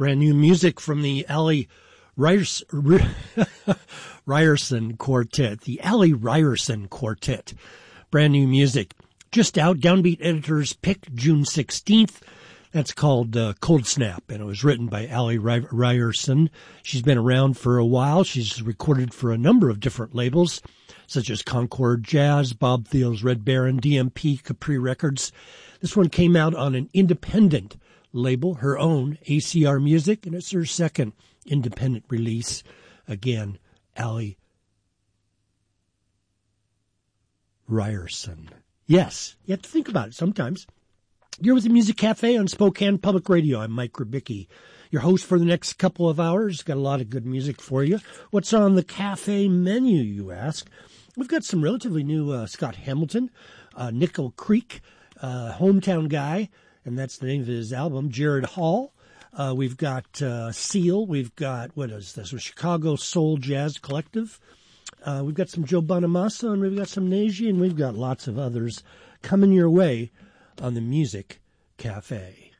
Brand new music from the Allie Ryerson Quartet. The Allie Ryerson Quartet. Brand new music. Just out, Downbeat Editor's pick, June 16th. That's called Cold Snap, and it was written by Allie Ryerson. She's been around for a while. She's recorded for a number of different labels, such as Concord Jazz, Bob Thiel's Red Baron, DMP, Capri Records. This one came out on an independent label, her own, ACR Music, and it's her second independent release. Again, Allie Ryerson. Yes, you have to think about it sometimes. You're with the Music Cafe on Spokane Public Radio. I'm Mike Ribicki, your host for the next couple of hours. Got a lot of good music for you. What's on the cafe menu, you ask? We've got some relatively new Scott Hamilton, Nickel Creek, Hometown Guy, and that's the name of his album, Jared Hall. We've got Seal. We've got, what is this, Chicago Soul Jazz Collective. We've got some Joe Bonamassa, and we've got some Neji, and we've got lots of others coming your way on the Music Cafe.